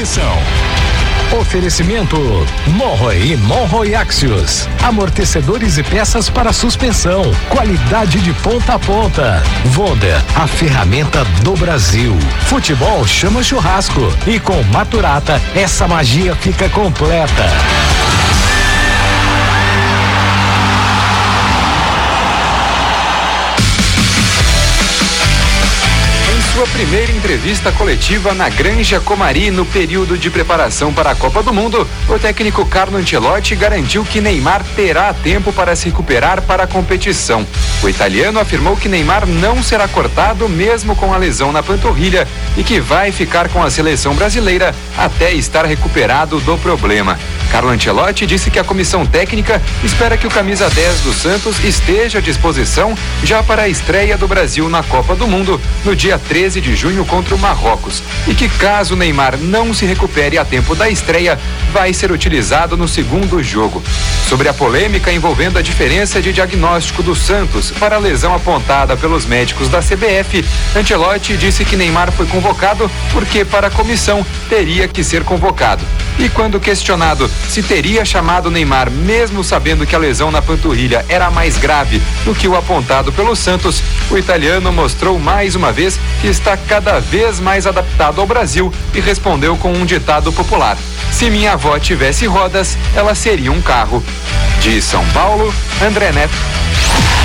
transmissão. Oferecimento Monroe e Monroe Axios. Amortecedores e peças para suspensão. Qualidade de ponta a ponta. Wonder, a ferramenta do Brasil. Futebol chama churrasco. E com Maturata, essa magia fica completa. Sua primeira entrevista coletiva na Granja Comari no período de preparação para a Copa do Mundo, o técnico Carlo Ancelotti garantiu que Neymar terá tempo para se recuperar para a competição. O italiano afirmou que Neymar não será cortado mesmo com a lesão na panturrilha e que vai ficar com a seleção brasileira até estar recuperado do problema. Carlo Ancelotti disse que a comissão técnica espera que o camisa 10 do Santos esteja à disposição já para a estreia do Brasil na Copa do Mundo no dia 13 de junho contra o Marrocos e que caso Neymar não se recupere a tempo da estreia, vai ser utilizado no segundo jogo. Sobre a polêmica envolvendo a diferença de diagnóstico do Santos para a lesão apontada pelos médicos da CBF, Ancelotti disse que Neymar foi convocado porque para a comissão teria que ser convocado. E quando questionado se teria chamado Neymar mesmo sabendo que a lesão na panturrilha era mais grave do que o apontado pelo Santos, o italiano mostrou mais uma vez que está cada vez mais adaptado ao Brasil e respondeu com um ditado popular: se minha avó tivesse rodas, ela seria um carro. De São Paulo, André Neto.